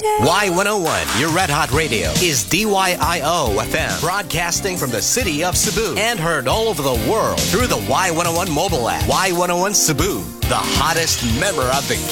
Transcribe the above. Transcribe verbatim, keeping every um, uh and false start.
Y one oh one, your Red Hot Radio, is D Y I O F M, broadcasting from the city of Cebu and heard all over the world through the Y one oh one mobile app. Y one oh one Cebu, the hottest member of the